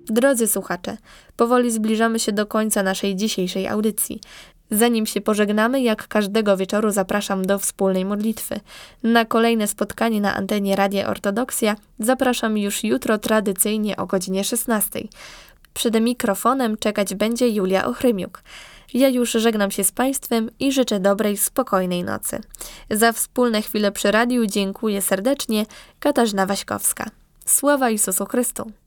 Drodzy słuchacze, powoli zbliżamy się do końca naszej dzisiejszej audycji. Zanim się pożegnamy, jak każdego wieczoru zapraszam do wspólnej modlitwy. Na kolejne spotkanie na antenie Radia Ortodoksja zapraszam już jutro tradycyjnie o godzinie 16. Przed mikrofonem czekać będzie Julia Ochrymiuk. Ja już żegnam się z Państwem i życzę dobrej, spokojnej nocy. Za wspólne chwile przy radiu dziękuję serdecznie, Katarzyna Waśkowska. Sława Jezusu Chrystu!